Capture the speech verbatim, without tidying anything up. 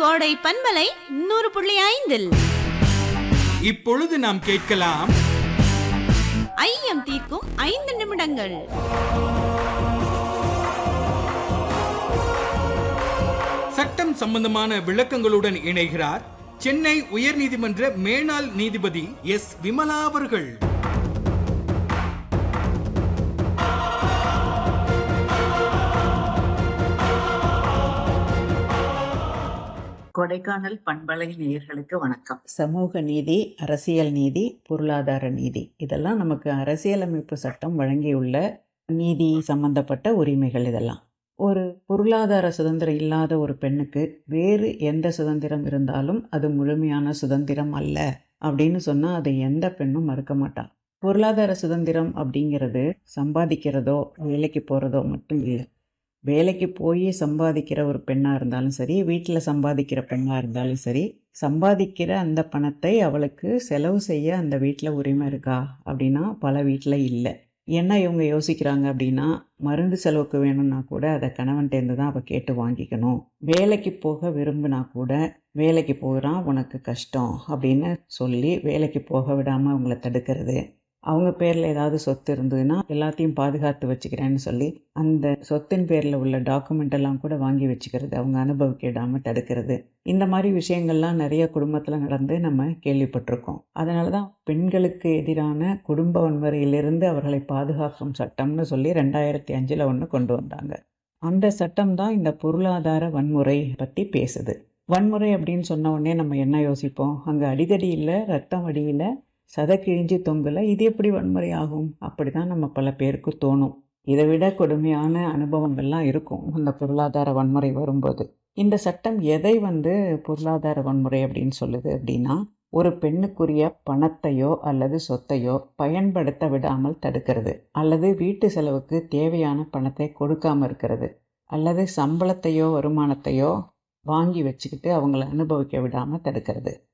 கோடை பன்மலை நூறு புள்ளி ஐந்தில் இப்பொழுது நாம் கேட்கலாம் ஐயம் தீர்க்கும் ஐந்து நிமிடங்கள். சட்டம் சம்பந்தமான விளக்கங்களுடன் இணைகிறார் சென்னை உயர்நீதிமன்ற மேனாள் நீதிபதி எஸ் விமலா அவர்கள். கொடைக்கானல் பண்பலை நேயர்களுக்கு வணக்கம். சமூக நீதி, அரசியல் நீதி, பொருளாதார நீதி, இதெல்லாம் நமக்கு அரசியலமைப்பு சட்டம் வழங்கியுள்ள நீதி சம்பந்தப்பட்ட உரிமைகள். இதெல்லாம் ஒரு பொருளாதார சுதந்திரம் இல்லாத ஒரு பெண்ணுக்கு வேறு எந்த சுதந்திரம் இருந்தாலும் அது முழுமையான சுதந்திரம் அல்ல அப்படின்னு சொன்னால் அதை எந்த பெண்ணும் மறுக்க மாட்டான். பொருளாதார சுதந்திரம் அப்படிங்கிறது சம்பாதிக்கிறதோ வேலைக்கு போகிறதோ மட்டும் இல்லை. வேலைக்கு போய் சம்பாதிக்கிற ஒரு பெண்ணாக இருந்தாலும் சரி, வீட்டில் சம்பாதிக்கிற பெண்ணாக இருந்தாலும் சரி, சம்பாதிக்கிற அந்த பணத்தை அவளுக்கு செலவு செய்ய அந்த வீட்டில் உரிமை இருக்கா அப்படின்னா பல வீட்டில் இல்லை. என்ன இவங்க யோசிக்கிறாங்க அப்படின்னா, மருந்து செலவுக்கு வேணும்னா கூட அதை கணவன்கிட்டேருந்து தான் அவள் கேட்டு வாங்கிக்கணும். வேலைக்கு போக விரும்பினா கூட வேலைக்கு போகிறான் உனக்கு கஷ்டம் அப்படின்னு சொல்லி வேலைக்கு போக விடாமல் அவங்கள தடுக்கிறது. அவங்க பேரில் ஏதாவது சொத்து இருந்ததுன்னா எல்லாத்தையும் பாதுகாத்து வச்சுக்கிறேன்னு சொல்லி அந்த சொத்தின் பேரில் உள்ள டாக்குமெண்ட் எல்லாம் கூட வாங்கி வச்சுக்கிறது, அவங்க அனுபவிக்கிடாமல் தடுக்கிறது. இந்த மாதிரி விஷயங்கள்லாம் நிறைய குடும்பத்தில் நடந்து நம்ம கேள்விப்பட்டிருக்கோம். அதனால தான் பெண்களுக்கு எதிரான குடும்ப வன்முறையிலிருந்து அவர்களை பாதுகாக்கும் சட்டம்னு சொல்லி ரெண்டாயிரத்தி அஞ்சில் ஒன்று கொண்டு வந்தாங்க. அந்த சட்டம் தான் இந்த பொருளாதார வன்முறை பற்றி பேசுது. வன்முறை அப்படின்னு சொன்ன உடனே நம்ம என்ன யோசிப்போம்? அங்கே அடிதடி இல்லை, ரத்தம் வடியில், சதை கிழிஞ்சி தொங்கல, இது எப்படி வன்முறை ஆகும்? அப்படி தான் நம்ம பல பேருக்கு தோணும். இதை விட கொடுமையான அனுபவங்கள்லாம் இருக்கும் இந்த பொருளாதார வன்முறை வரும்போது. இந்த சட்டம் எதை வந்து பொருளாதார வன்முறை அப்படின்னு சொல்லுது அப்படின்னா, ஒரு பெண்ணுக்குரிய பணத்தையோ அல்லது சொத்தையோ பயன்படுத்த விடாமல் தடுக்கிறது, அல்லது வீட்டு செலவுக்கு தேவையான பணத்தை கொடுக்காமல் இருக்கிறது, அல்லது சம்பளத்தையோ வருமானத்தையோ வாங்கி வச்சுக்கிட்டு அவங்கள அனுபவிக்க விடாமல் தடுக்கிறது.